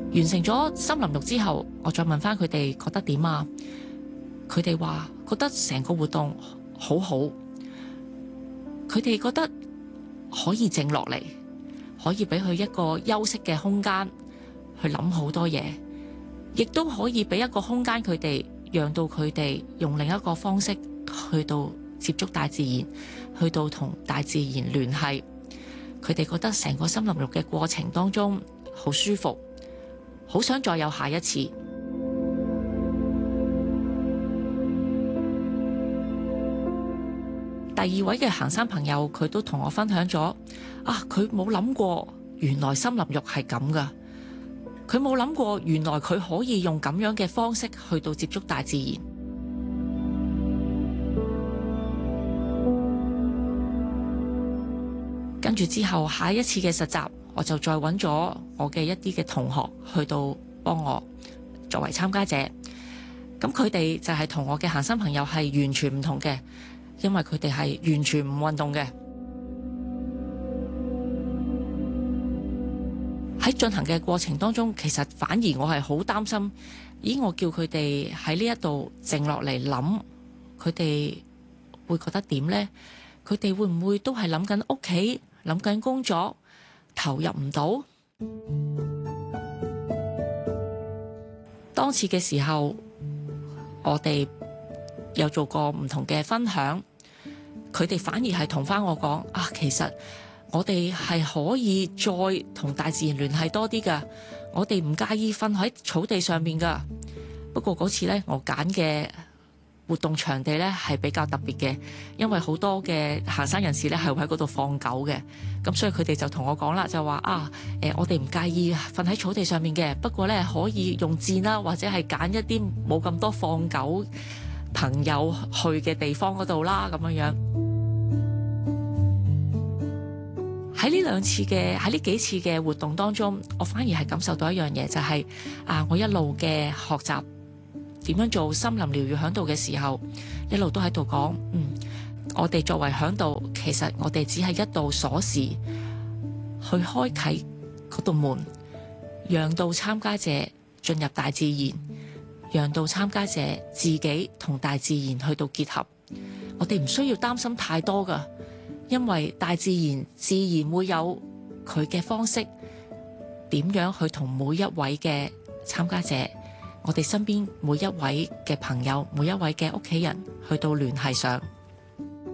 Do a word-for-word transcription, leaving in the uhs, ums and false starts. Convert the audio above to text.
完成咗森林浴之後，我再問翻佢哋覺得點啊？佢哋話覺得成個活動好好，佢哋覺得可以靜落嚟，可以俾佢一個休息嘅空間去諗好多嘢，亦都可以俾一個空間佢哋，讓到佢哋用另一個方式去到接觸大自然，去到同大自然聯繫。佢哋覺得成個森林浴嘅過程當中好舒服，好想再有下一次。第二位嘅行山朋友，佢都同我分享咗啊，佢冇諗過原來森林浴係咁噶，佢冇諗過原來佢可以用咁樣嘅方式去到接觸大自然。跟住之後，下一次嘅實習，我就再揾咗我嘅一啲嘅同學去到幫我作為參加者。咁佢哋就係同我嘅行山朋友係完全唔同嘅。因為佢哋係完全唔運動嘅。喺進行嘅過程當中，其實反而我係好擔心，咦？我叫佢哋喺呢一度靜落嚟諗，佢哋會覺得點呢？佢哋會唔會都係諗緊屋企、諗緊工作，投入唔到？當次嘅時候，我哋有做過唔同嘅分享。佢哋反而係同翻我講啊，其實我哋係可以再同大自然聯繫多啲㗎，我哋唔介意瞓喺草地上面㗎。不過嗰次呢，我揀嘅活動場地呢係比較特別嘅，因為好多嘅行山人士呢係會喺嗰度放狗嘅，咁所以佢哋就同我講啦，就話啊，誒，我哋唔介意瞓喺草地上面嘅，不過呢，可以用箭啦，或者係揀一啲冇咁多放狗朋友去嘅地方嗰度啦，咁樣樣。喺呢兩次嘅喺呢幾次嘅活動當中，我反而係感受到一樣嘢，就係啊，我一路嘅學習點樣做森林療癒嚮導嘅時候，一路都喺度講，嗯，我哋作為嚮導，其實我哋只係一道鎖匙，去開啟嗰道門，讓到參加者進入大自然，讓到參加者自己同大自然去到結合。我哋唔需要擔心太多㗎。因為大自然自然會有佢嘅方式，點樣去同每一位嘅參加者，我哋身邊每一位嘅朋友，每一位嘅屋企人去到聯繫上。